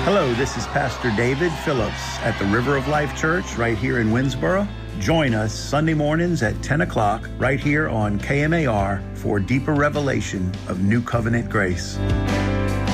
Hello, this is Pastor David Phillips at the River of Life Church right here in Winnsboro. Join us Sunday mornings at 10 o'clock right here on KMAR for deeper revelation of New Covenant grace.